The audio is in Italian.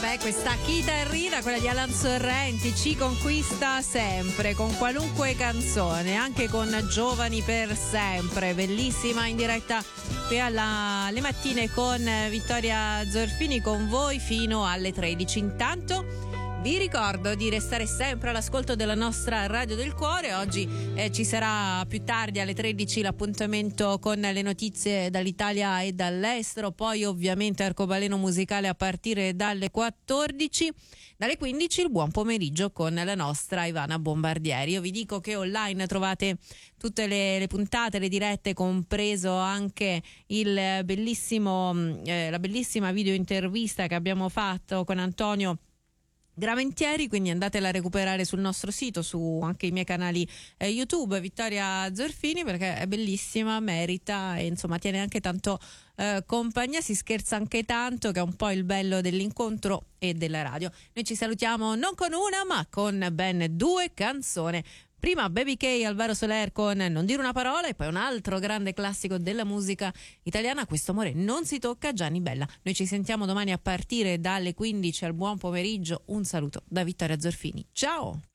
Questa Chita e Rita, quella di Alan Sorrenti, ci conquista sempre con qualunque canzone, anche con Giovani per sempre, bellissima, in diretta qui alle mattine con Vittoria Zorfini, con voi fino alle 13. Intanto vi ricordo di restare sempre all'ascolto della nostra Radio del Cuore. Oggi ci sarà più tardi alle 13 l'appuntamento con le notizie dall'Italia e dall'estero, poi ovviamente arcobaleno musicale a partire dalle 14, dalle 15 il buon pomeriggio con la nostra Ivana Bombardieri. Io vi dico che online trovate tutte le puntate, le dirette, compreso anche la bellissima video intervista che abbiamo fatto con Antonio Gramentieri, quindi andatela a recuperare sul nostro sito, su anche i miei canali YouTube, Vittoria Zorfini, perché è bellissima, merita e insomma tiene anche tanto compagnia, si scherza anche tanto, che è un po' il bello dell'incontro e della radio. Noi ci salutiamo non con una ma con ben 2 canzoni. Prima Baby K, Alvaro Soler con Non dire una parola, e poi un altro grande classico della musica italiana, Questo amore non si tocca, Gianni Bella. Noi ci sentiamo domani a partire dalle 15 al buon pomeriggio. Un saluto da Vittoria Zorfini. Ciao!